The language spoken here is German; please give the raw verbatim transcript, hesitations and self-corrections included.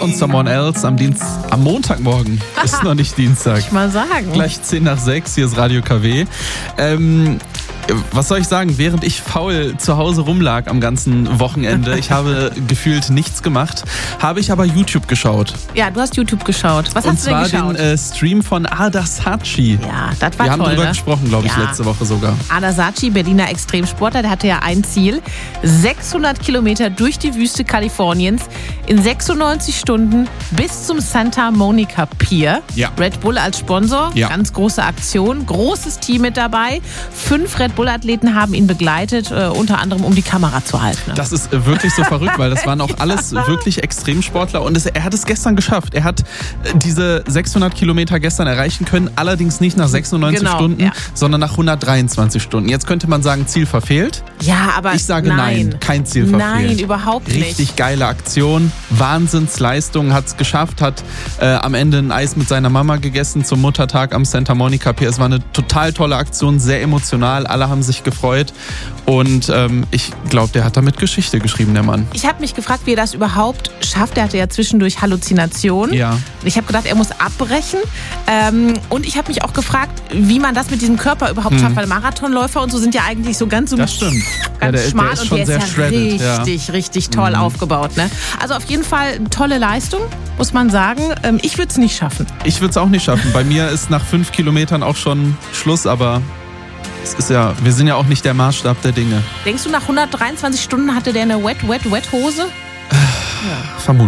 und Someone Else am Dienst, am Montagmorgen. Ist noch nicht Dienstag. Ich mal sagen. Gleich zehn nach sechs, hier ist Radio K W. Ähm, was soll ich sagen? Während ich faul zu Hause rumlag am ganzen Wochenende, ich habe gefühlt nichts gemacht, habe ich aber YouTube geschaut. Ja, du hast YouTube geschaut. Was und hast du denn geschaut? Und zwar den äh, Stream von Ada Saatchi. Ja, das war Wir haben toll, drüber ne? gesprochen, glaube ich, Ja. letzte Woche sogar. Ada Saatchi, Berliner Extremsportler, der hatte ja ein Ziel. sechshundert Kilometer durch die Wüste Kaliforniens in sechsundneunzig Stunden bis zum Santa Monica Pier. Ja. Red Bull als Sponsor, Ja. ganz große Aktion. Großes Team mit dabei. Fünf Red Bull-Athleten haben ihn begleitet, äh, unter anderem um die Kamera zu halten. Das ist äh, wirklich so verrückt, weil das waren auch alles wirklich Extremsportler und es, er hat es gestern geschafft. Er hat äh, diese sechshundert Kilometer gestern erreichen können, allerdings nicht nach sechsundneunzig Genau, Stunden, ja. sondern nach hundertdreiundzwanzig Stunden. Jetzt könnte man sagen, Ziel verfehlt. Ja, aber Ich sage nein, nein, kein Ziel verfehlt. Nein, überhaupt nicht. Richtig geile Aktion, Wahnsinnsleistung, hat es geschafft, hat äh, am Ende ein Eis mit seiner Mama gegessen zum Muttertag am Santa Monica Pier. Es war eine total tolle Aktion, sehr emotional, alle haben sich gefreut und ähm, ich glaube, der hat damit Geschichte geschrieben, der Mann. Ich habe mich gefragt, wie er das überhaupt schafft. Er hatte ja zwischendurch Halluzinationen. Ja. Ich habe gedacht, er muss abbrechen. Ähm, und ich habe mich auch gefragt, wie man das mit diesem Körper überhaupt schafft. Weil Marathonläufer und so sind ja eigentlich so ganz so Das stimmt. Ja, ganz der- der schmal ist und schon der sehr ist ja shredded, ja. richtig, richtig toll aufgebaut. Ne? Also auf jeden Fall tolle Leistung, muss man sagen. Ähm, ich würde es nicht schaffen. Ich würde es auch nicht schaffen. Bei mir ist nach fünf Kilometern auch schon Schluss, aber es ist ja, wir sind ja auch nicht der Maßstab der Dinge. Denkst du, nach hundertdreiundzwanzig Stunden hatte der eine Wet, Wet, Wet Hose? Vermutlich.